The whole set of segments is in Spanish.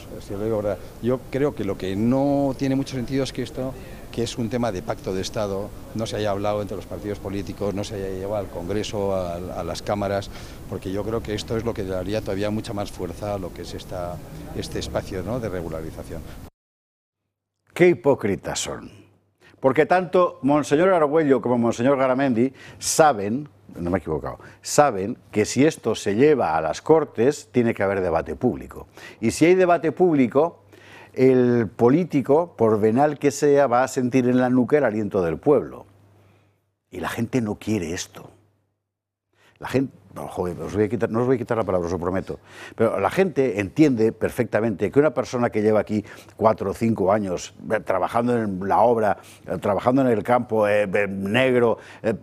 si lo digo verdad. Yo creo que lo que no tiene mucho sentido es que esto, que es un tema de pacto de Estado, no se haya hablado entre los partidos políticos, no se haya llevado al Congreso, a las cámaras, porque yo creo que esto es lo que le daría todavía mucha más fuerza a lo que es este espacio, ¿no?, de regularización. Qué hipócritas son. Porque tanto Monseñor Argüello como Monseñor Garamendi saben, no me he equivocado, saben que si esto se lleva a las Cortes tiene que haber debate público. Y si hay debate público, el político, por venal que sea, va a sentir en la nuca el aliento del pueblo. Y la gente no quiere esto. La gente, no, joder, no os voy a quitar la palabra, os lo prometo. Pero la gente entiende perfectamente que una persona que lleva aquí 4 o 5 años trabajando en la obra, trabajando en el campo, negro,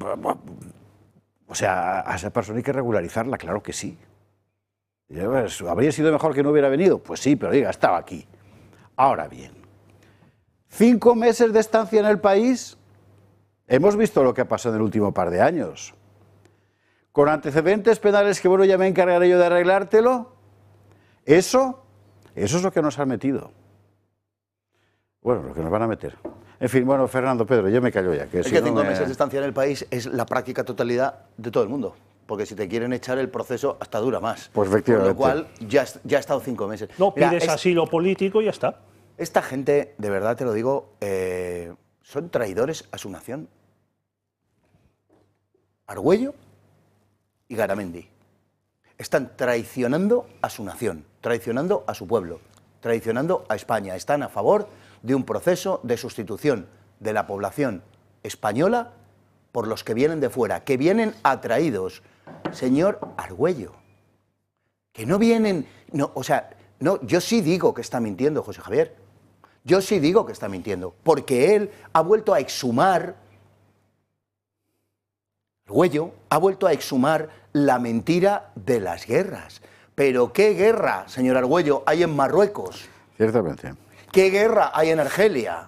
o sea, a esa persona hay que regularizarla, claro que sí. ¿Habría sido mejor que no hubiera venido? Pues sí, pero diga, estaba aquí. Ahora bien, 5 meses de estancia en el país, hemos visto lo que ha pasado en el último par de años. Con antecedentes penales que, bueno, ya me encargaré yo de arreglártelo, eso es lo que nos han metido. Bueno, lo que nos van a meter. En fin, bueno, Fernando, Pedro, yo me callo ya. Es que 5 meses de estancia en el país es la práctica totalidad de todo el mundo. Porque si te quieren echar el proceso, hasta dura más. Pues efectivamente. Con lo cual, ya ha estado 5 meses. No, pides asilo político y ya está. Esta gente, de verdad te lo digo, son traidores a su nación. Argüello y Garamendi están traicionando a su nación, traicionando a su pueblo, traicionando a España. Están a favor de un proceso de sustitución de la población española por los que vienen de fuera, que vienen atraídos. Señor Argüello, que no vienen... No, o sea, no, yo sí digo que está mintiendo, José Javier. Yo sí digo que está mintiendo, porque él ha vuelto a exhumar... Argüello ha vuelto a exhumar la mentira de las guerras. ¿Pero qué guerra, señor Argüello, hay en Marruecos? Ciertamente. ¿Qué guerra hay en Argelia?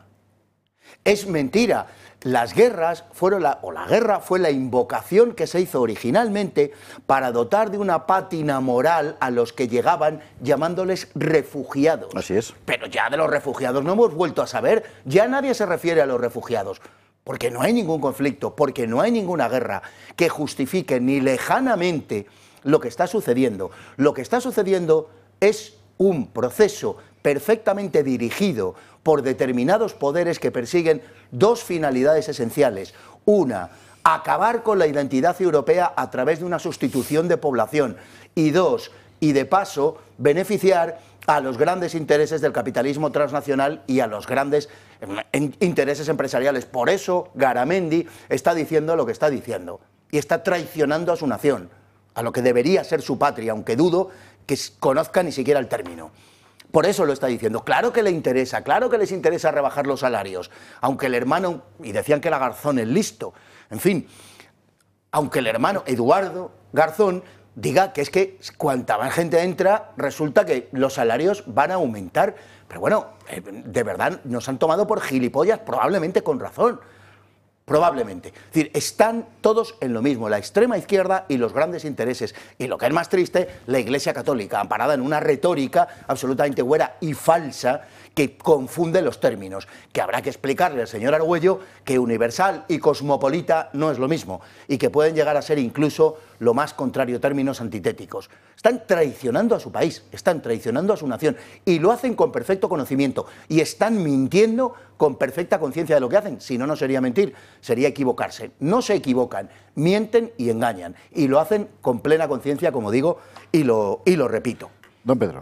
Es mentira. Las guerras fueron la guerra fue la invocación que se hizo originalmente para dotar de una pátina moral a los que llegaban llamándoles refugiados. Así es. Pero ya de los refugiados no hemos vuelto a saber, ya nadie se refiere a los refugiados. Porque no hay ningún conflicto, porque no hay ninguna guerra que justifique ni lejanamente lo que está sucediendo. Lo que está sucediendo es un proceso perfectamente dirigido por determinados poderes que persiguen 2 finalidades esenciales. Una, acabar con la identidad europea a través de una sustitución de población. Y 2, y de paso, beneficiar a los grandes intereses del capitalismo transnacional y a los grandes intereses empresariales. Por eso Garamendi está diciendo lo que está diciendo y está traicionando a su nación, a lo que debería ser su patria, aunque dudo que conozca ni siquiera el término. Por eso lo está diciendo. Claro que le interesa, claro que les interesa rebajar los salarios, aunque el hermano, y decían que era Garzón el listo, en fin, aunque el hermano Eduardo Garzón diga que es que cuanta más gente entra, resulta que los salarios van a aumentar. Pero bueno, de verdad nos han tomado por gilipollas, probablemente con razón. Probablemente. Es decir, están todos en lo mismo, la extrema izquierda y los grandes intereses. Y lo que es más triste, la Iglesia Católica, amparada en una retórica absolutamente güera y falsa que confunde los términos, que habrá que explicarle al señor Argüello que universal y cosmopolita no es lo mismo y que pueden llegar a ser incluso lo más contrario, términos antitéticos. Están traicionando a su país, están traicionando a su nación y lo hacen con perfecto conocimiento y están mintiendo con perfecta conciencia de lo que hacen. Si no, no sería mentir, sería equivocarse. No se equivocan, mienten y engañan y lo hacen con plena conciencia, como digo, y lo repito. Don Pedro.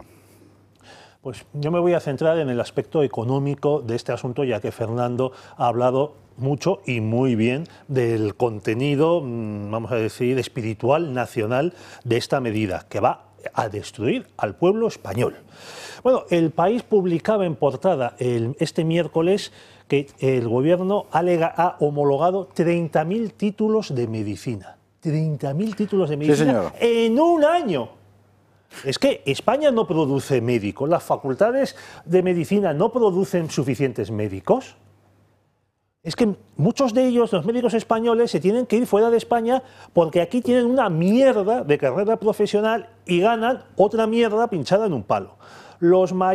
Pues yo me voy a centrar en el aspecto económico de este asunto, ya que Fernando ha hablado mucho y muy bien del contenido, vamos a decir, espiritual, nacional de esta medida, que va a destruir al pueblo español. Bueno, El País publicaba en portada este miércoles que el gobierno ha homologado 30.000 títulos de medicina. 30.000 títulos de medicina en un año. Es que España no produce médicos, las facultades de medicina no producen suficientes médicos. Es que muchos de ellos, los médicos españoles, se tienen que ir fuera de España porque aquí tienen una mierda de carrera profesional y ganan otra mierda pinchada en un palo. Los